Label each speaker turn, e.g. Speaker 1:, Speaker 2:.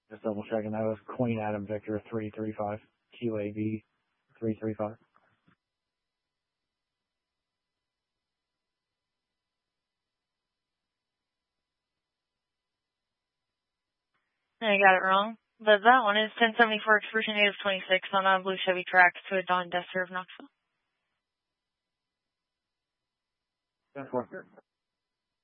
Speaker 1: Just double checking. That was Queen Adam Victor 335. QAV 335.
Speaker 2: I got it wrong. But that one is 1074 Excursion Native 26 on a blue Chevy Trax to a Don Desser of Knoxville.
Speaker 1: 10-4.